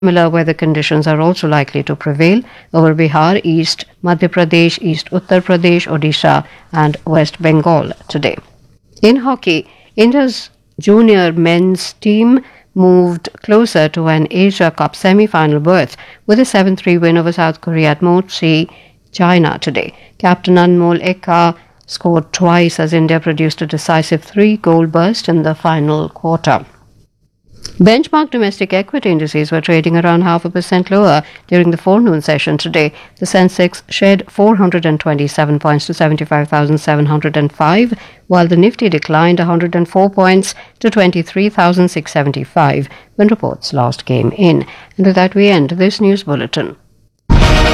Similar weather conditions are also likely to prevail over Bihar, East Madhya Pradesh, East Uttar Pradesh, Odisha, and West Bengal today. In hockey, India's junior men's team moved closer to an Asia Cup semi-final berth with a 7-3 win over South Korea at Mochi, China today. Captain Anmol Ekka scored twice as India produced a decisive 3-goal burst in the final quarter. Benchmark domestic equity indices were trading around 0.5% lower during the forenoon session today. The Sensex shed 427 points to 75,705, while the Nifty declined 104 points to 23,675 when reports last came in. And with that, we end this news bulletin.